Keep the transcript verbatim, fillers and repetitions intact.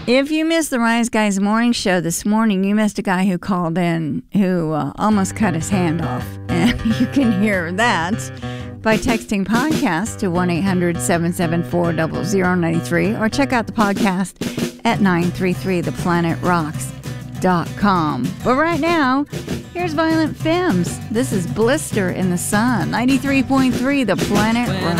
If you missed the Rise Guys morning show this morning, you missed a guy who called in who uh, almost cut his hand off. And you can hear that by texting podcast to one eight hundred seven seven four zero zero nine three or check out the podcast at nine three three the planet rocks dot com. But right now, here's Violent Femmes. This is Blister in the Sun, ninety-three point three The Planet Rocks.